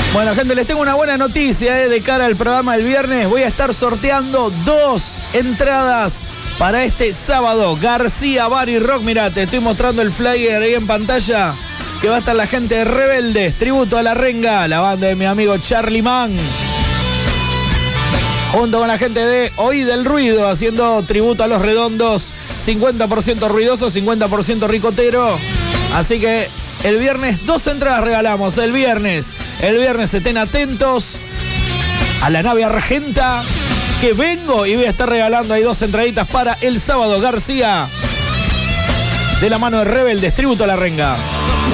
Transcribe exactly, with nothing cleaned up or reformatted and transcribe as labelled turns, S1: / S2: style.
S1: Bueno, gente, les tengo una buena noticia, eh, de cara al programa del viernes. Voy a estar sorteando dos entradas para este sábado. García Bar y Rock. Mirá, te estoy mostrando el flyer ahí en pantalla, que va a estar la gente de Rebeldes, tributo a La Renga, la banda de mi amigo Charlie Mann, junto con la gente de Oí del Ruido, haciendo tributo a Los Redondos, cincuenta por ciento ruidoso, cincuenta por ciento ricotero. Así que el viernes dos entradas regalamos, el viernes. El viernes estén atentos a la nave Argenta, que vengo y voy a estar regalando ahí dos entraditas para el sábado. García, de la mano de Rebeldes, tributo a La Renga.